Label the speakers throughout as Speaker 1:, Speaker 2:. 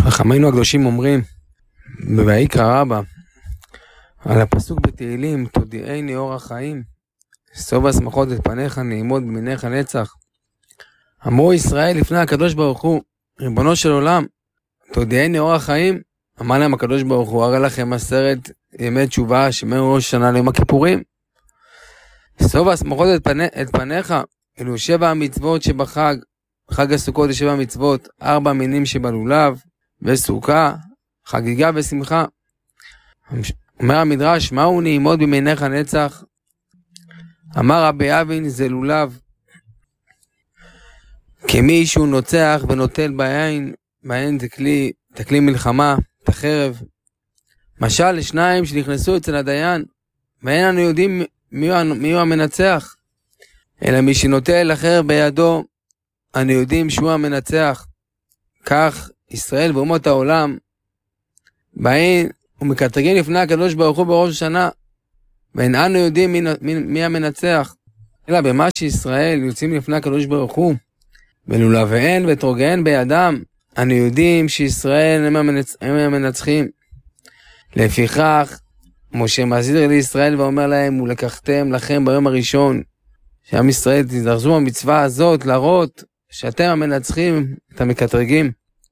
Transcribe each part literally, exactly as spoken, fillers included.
Speaker 1: חכמינו הקדושים אומרים בויקרא רבה על הפסוק בתהילים, תודיעני אור החיים, סוב השמחות את פניך נעימות במיניך נצח. אמרו ישראל לפני הקדוש ברוך הוא, ריבונו של עולם, תודיעני אור החיים. אמר להם הקדוש ברוך הוא, הרי לכם עשרת ימי תשובה שמרו ראש שנה ליום הכיפורים. סוב השמחות את, פני, את פניך, אלו שבע המצוות שבחג, חג הסוכות יש שבע מצוות, ארבע מינים שבלולב, וסוכה, חגיגה ושמחה. אומר המדרש, מהו נעימות במיניך נצח? אמר רבי אבין, זה לולב. כמי שהוא נוצח ונוטל בעין, בעין זה כלי, זה כלי מלחמה, את החרב. משל לשניים שנכנסו אצל הדיין, ואין אנו יודעים מי הוא, מי הוא המנצח, אלא מי שנוטל החרב בידו, אנו יודעים שהוא המנצח. כך ישראל ואומות העולם באים ומקטרגים לפני הקדוש ברוך הוא בראש השנה, ואין אנו יודעים מי, מי, מי המנצח, אלא במה שישראל יוצאים לפני הקדוש ברוך הוא ולולביהן ואתרוגיהן בידם, אנו יודעים שישראל הם, המנצ... הם המנצחים. לפיכך משה מזהיר לישראל ואומר להם, ולקחתם לכם ביום הראשון שעם ישראל תזרזו המצווה הזאת להראות שאתם המנצחים את המקטרגים.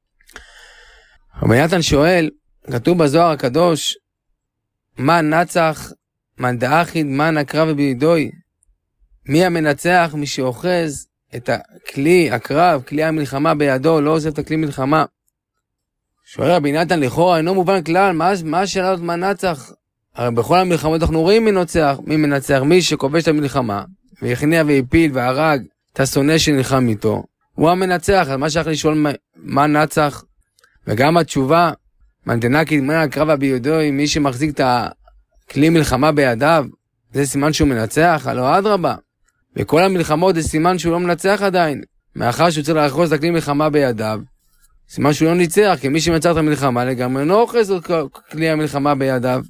Speaker 1: רבי נתן שואל, כתוב בזוהר הקדוש, מה נצח, מה דאחיד, מה נקרב בידוי? מי המנצח? מי שאוחז את הכלי, הקרב, כלי המלחמה בידו, לא עוזב את הכלי מלחמה. שואל רבי נתן, לכאורה אינו מובן כלל, מה, מה השאלה הזאת מה נצח? הרי בכל המלחמות אנחנו רואים מי נוצח, מי מנצח, מי שכובש את המלחמה, והכניע והפיל והרג את השונא שנלחם איתו, הוא המנצח. אז מה שייך לשאול מה, מה נצח? וגם התשובה, מנתנה כדמנה הקרב בידוי, מי שמחזיק את הכלי מלחמה בידיו, זה סימן שהוא מנצח? הלא אדרבה. וכל המלחמות זה סימן שהוא לא מנצח עדיין, מאחר שהוא צריך לאחוז את הכלי מלחמה בידיו, סימן שהוא לא ניצח, כי מי שמנצח את המלחמה לגמרי לא אוחז את כלי המלחמה בידיו.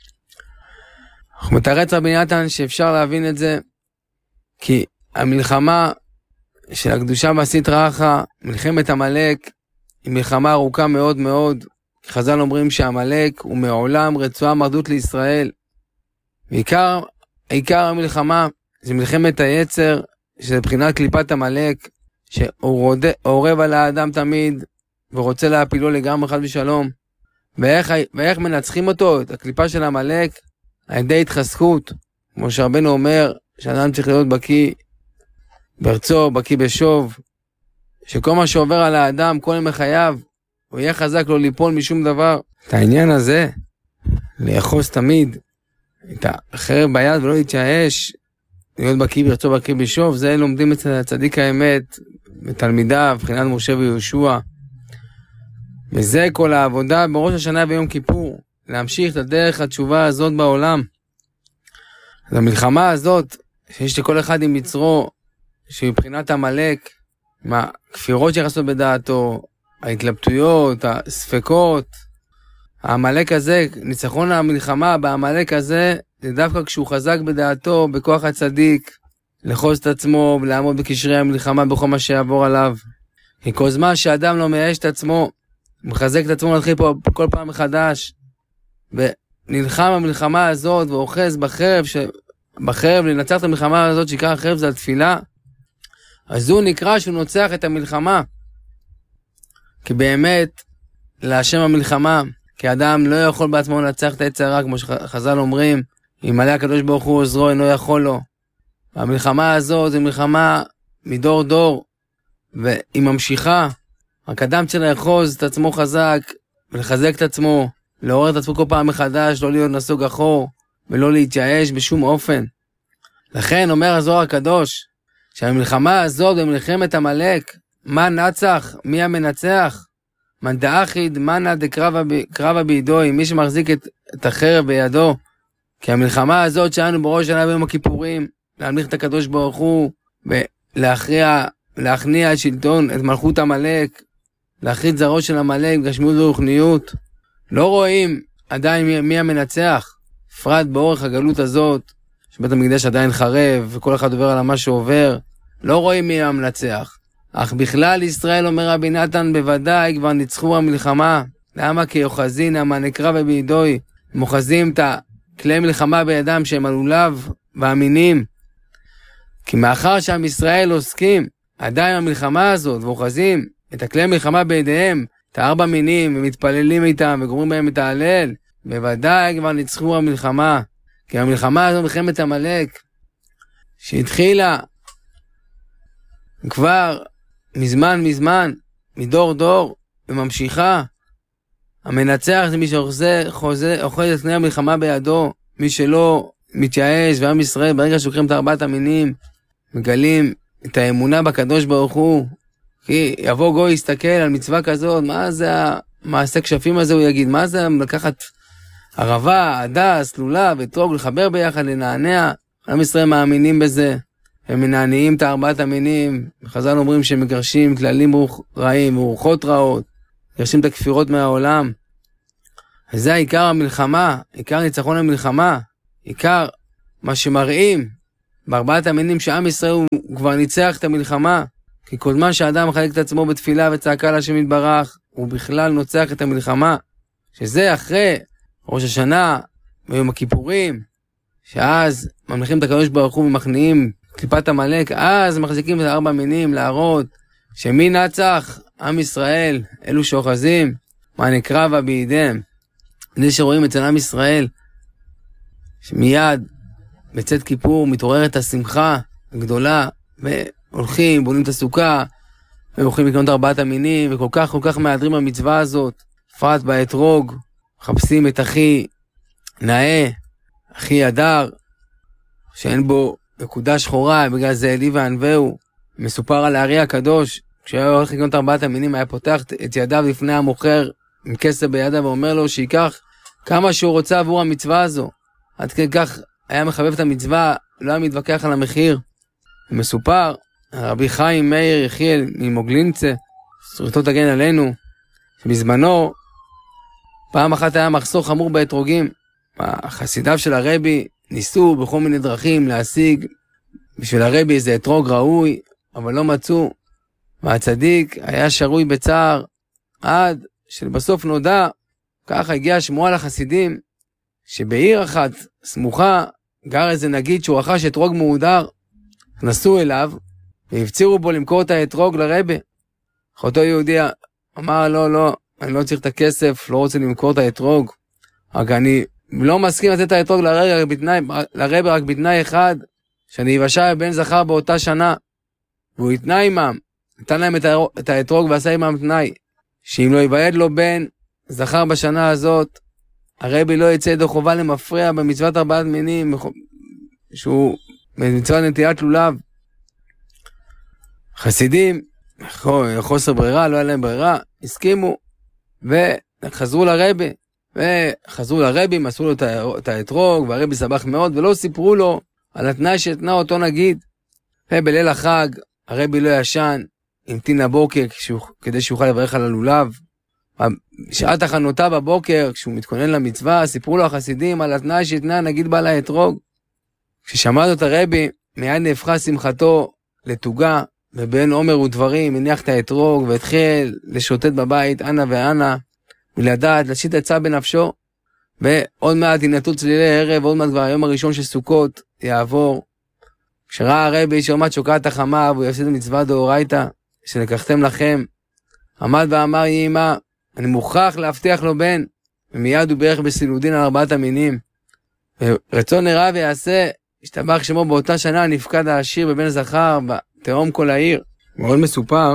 Speaker 1: אנחנו מתרץ רבי נתן שאפשר להבין את זה, כי המלחמה של הקדושה והסטרא אחרא, מלחמת עמלק, היא מלחמה ארוכה מאוד מאוד. חז"ל אומרים שעמלק הוא מעולם רצועה מרדות לישראל. ועיקר, עיקר המלחמה זה מלחמת היצר, שזה בחינת קליפת עמלק, שהוא עורב על האדם תמיד, ורוצה להפילו לגמרי חד ושלום. ואיך, ואיך מנצחים אותו, את הקליפה של עמלק? על ידי התחזקות, כמו שרבנו אומר, שאדם צריך להיות בקיא ברצו, בקיא בשוב, שכל מה שעובר על האדם, כל ימי חייו, הוא יהיה חזק לא ליפול משום דבר. את העניין הזה, לאחוז תמיד את החרב ביד ולא להתייאש, להיות בקיא ברצו, בקיא בשוב, זה לומדים אצל הצדיק האמת, בתלמידיו, בחינת משה ויהושע. וזה כל העבודה בראש השנה ויום כיפור, להמשיך את הדרך התשובה הזאת בעולם. אז המלחמה הזאת, שיש לכל אחד עם יצרו, שמבחינת עמלק, מה, כפירות שיחסות בדעתו, ההתלבטויות, הספקות, העמלק הזה, ניצחון המלחמה בעמלק הזה, זה דווקא כשהוא חזק בדעתו, בכוח הצדיק, לחוז את עצמו ולעמוד בקשרי המלחמה בכל מה שיעבור עליו. כי כל זמן שאדם לא מייאש את עצמו, מחזק את עצמו להתחיל פה כל פעם מחדש, ונלחם במלחמה הזאת ואוחז בחרב, ש... בחרב לנצח את המלחמה הזאת שיקרא החרב זה התפילה, אז הוא נקרא שהוא נוצח את המלחמה. כי באמת, להשם המלחמה, כי אדם לא יכול בעצמו לנצח את היצר הרע, כמו שחז"ל אומרים, אם מלא הקדוש ברוך הוא עוזרו, אינו יכול לו. המלחמה הזאת היא מלחמה מדור דור, והיא ממשיכה. רק אדם צריך לאחוז את עצמו חזק, ולחזק את עצמו, לעורר את עצמו כל פעם מחדש, לא להיות נסוג אחור, ולא להתייאש בשום אופן. לכן אומר הזוהר הקדוש, שהמלחמה הזאת במלחמת עמלק, מה נצח, מי המנצח? מן דאחיד, מנה דקרבה בידוי, מי שמחזיק את, את החרב בידו. כי המלחמה הזאת שלנו בראש השנה ביום הכיפורים, להמליך את הקדוש ברוך הוא, ולהכריע, להכניע את שלטון, את מלכות עמלק, להכריע את זרעו של עמלק, גשמיות ורוחניות. לא רואים עדיין מי, מי המנצח, בפרט באורך הגלות הזאת, שבית המקדש עדיין חרב, וכל אחד עובר על מה שעובר, לא רואים מי המנצח. אך בכלל ישראל, אומר רבי נתן, בוודאי כבר ניצחו המלחמה. למה? כי אוחזין המנקרא ובידוי, הם אוחזים את כלי מלחמה בידם שהם עלוליו ואמינים. כי מאחר שעם ישראל עוסקים עדיין המלחמה הזאת ואוחזים את הכלי מלחמה בידיהם, את הארבע מינים, ומתפללים איתם וגומרים בהם את ההלל, בוודאי כבר ניצחו המלחמה. כי המלחמה הזו מלחמת עמלק שהתחילה כבר מזמן מזמן, מדור דור, וממשיכה. המנצח זה מי שאוחז את כלי המלחמה בידו, מי שלא מתייאש, ועם ישראל ברגע שוקרים את ארבעת המינים, מגלים את האמונה בקדוש ברוך הוא. כי יבוא גוי יסתכל על מצווה כזאת, מה זה המעשה כשפים הזה, הוא יגיד, מה זה לקחת ערבה, הדס, לולה וטרוג, לחבר ביחד, לנענע. עם ישראל מאמינים בזה, הם מנענעים את ארבעת המינים. חז"ל אומרים שהם מגרשים כללים רעים ורוחות רעות, מגרשים את הכפירות מהעולם. וזה עיקר המלחמה, עיקר ניצחון המלחמה, עיקר מה שמראים בארבעת המינים שעם ישראל הוא כבר ניצח את המלחמה. כי כל זמן שאדם מחלק את עצמו בתפילה וצעקה להשם יתברך, הוא בכלל נוצח את המלחמה. שזה אחרי ראש השנה ויום הכיפורים, שאז ממליכים את הקדוש ברוך הוא ומכניעים קליפת עמלק, אז מחזיקים את ארבע מינים להראות שמי נצח? עם ישראל, אלו שאוחזים מה נקרא בידיהם. זה שרואים אצל עם ישראל שמיד בצאת כיפור מתעוררת השמחה הגדולה, והולכים, בונים את הסוכה, והולכים לקנות ארבעת המינים, וכל כך כל כך מהדרים המצווה הזאת. פרט באתרוג, מחפשים את אחי נאה, אחי הדר, שאין בו נקודה שחורה, בגלל זה אלי וענווהו. מסופר על הארי הקדוש, כשהיה הולך לקנות ארבעת המינים, היה פותח את ידיו לפני המוכר, עם כסף בידיו, ואומר לו שיקח כמה שהוא רוצה עבור המצווה הזו. עד כדי כך היה מחבב את המצווה, לא היה מתווכח על המחיר. מסופר, רבי חיים מאיר יחיאל ממוגלינצה, זכותו תגן עלינו, שבזמנו, פעם אחת היה מחסור חמור באתרוגים. החסידיו של הרבי ניסו בכל מיני דרכים להשיג בשביל הרבי איזה אתרוג ראוי, אבל לא מצאו. והצדיק היה שרוי בצער, עד שבסוף נודע, ככה הגיעה שמועה לחסידים, שבעיר אחת סמוכה גר איזה נגיד שהוא רכש אתרוג מהודר. נסו אליו והפצירו בו למכור את האתרוג לרבי. אותו יהודי אמר לא לא, אני לא צריך את הכסף, לא רוצה למכור את האתרוג, רק אני לא מסכים לתת את האתרוג לרבי, בתנאי, לרבי רק בתנאי אחד, שאני יבשע בן זכר באותה שנה. והוא התנאי עמם, נתן להם את האתרוג ועשה עמם תנאי, שאם לא יוולד לו בן זכר בשנה הזאת, הרבי לא יצא ידו חובה למפרע במצוות ארבעת מינים, שהוא במצוות נטילת לולב. חסידים, חוסר ברירה, לא היה להם ברירה, הסכימו, וחזרו לרבי, וחזרו לרבי, מסרו לו את האתרוג, והרבי סבח מאוד, ולא סיפרו לו על התנאי שהתנה אותו נגיד. ובליל החג, הרבי לא ישן, המתין לבוקר כדי שיוכל לברך על הלולב. שעת הכנותה בבוקר, כשהוא מתכונן למצווה, סיפרו לו החסידים על התנאי שהתנה נגיד בעל האתרוג. כששמע זאת הרבי, מיד נהפכה שמחתו לתוגה, ובין עומר ודברים הניח את האתרוג והתחיל לשוטט בבית אנה ואנה, ולדעת להשית עצה בנפשו. ועוד מעט ינתו צלילי ערב, עוד מעט כבר היום הראשון של סוכות יעבור. כשראה הרבי שעומד שוקעת החמה, והוא יפסיד מצווה דאורייתא שלקחתם לכם, עמד ואמר יאמא, אני מוכרח להבטיח לו בן. ומיד הוא בערך בסילודין על ארבעת המינים. ורצון נראה ויעשה, השתבח שמו באותה שנה נפקד העשיר בבן זכר בתהום כל העיר. מאוד מסופר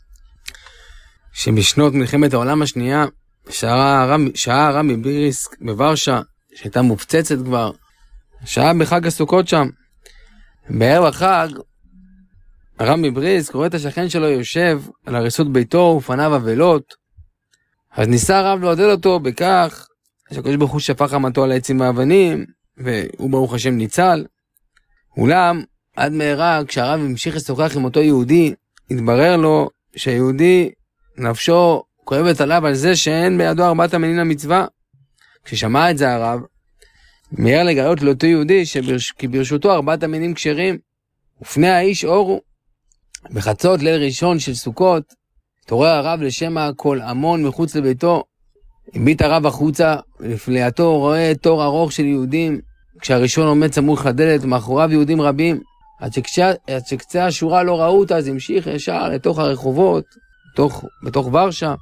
Speaker 1: שבשנות מלחמת העולם השנייה, שעה הרב מבריסק בוורשה, שהייתה מופצצת כבר, שעה בחג הסוכות שם. בערב החג, הרב מבריסק רואה את השכן שלו יושב על הריסות ביתו ופניו אבלות. אז ניסה הרב לעודד אותו בכך שהקדוש ברוך הוא שפך חמתו על העצים האבנים, והוא ברוך השם ניצל. אולם עד מהרה כשהרב המשיך לשוחח עם אותו יהודי, התברר לו שהיהודי נפשו כואבת עליו על זה שאין בידו ארבעת המינים למצווה. כששמע את זה הרב, מיהר לגלות לאותו יהודי שברש... כי ברשותו ארבעת המינים כשרים, ופני האיש אורו. בחצות ליל ראשון של סוכות, התעורר הרב לשמע קול המון מחוץ לביתו. הביט הרב החוצה, ולפליאתו רואה תור ארוך של יהודים, כשהראשון עומד סמוך לדלת, מאחוריו יהודים רבים. עד שקצה, עד שקצה השורה לא ראו אותה, אז המשיך ישר לתוך הרחובות, בתוך, בתוך ורשה.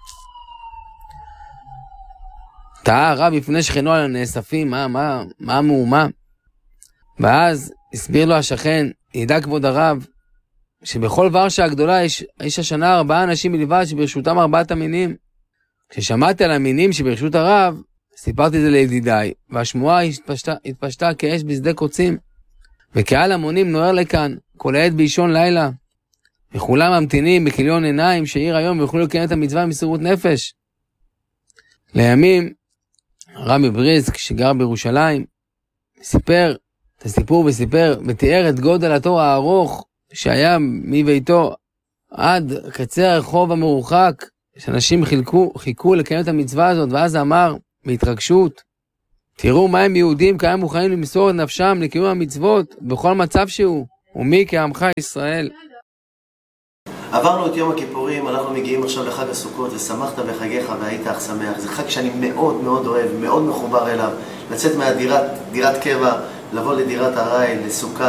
Speaker 1: תהה הרב בפני שכנו על הנאספים, מה, מה, מה המהומה? ואז הסביר לו השכן, ידע כבוד הרב, שבכל ורשה הגדולה יש, יש השנה ארבעה אנשים בלבד שברשותם ארבעת המינים. כששמעתי על המינים שברשות הרב, סיפרתי את זה לידידיי, והשמועה התפשטה, התפשטה כאש בשדה קוצים, וקהל המונים נוער לכאן, כל העת באישון לילה, וכולם ממתינים בכליון עיניים שעיר היום ויוכלו לקיים את המצווה במסירות נפש. לימים, הרב מבריסק שגר בירושלים, סיפר את הסיפור וסיפר, ותיאר את גודל התור הארוך שהיה מביתו עד קצה הרחוב המרוחק, שאנשים חילקו, חיכו לקיים את המצווה הזאת, ואז אמר בהתרגשות, תראו מה הם יהודים כמה מוכנים למסור את נפשם לקיום המצוות בכל מצב שהוא, ומי כעמך ישראל.
Speaker 2: עברנו את יום הכיפורים, אנחנו מגיעים עכשיו לחג הסוכות, ושמחת בחגיך והיית אך שמח. זה חג שאני מאוד מאוד אוהב, מאוד מחובר אליו, לצאת מהדירת דירת קבע, לבוא לדירת הרי, לסוכה,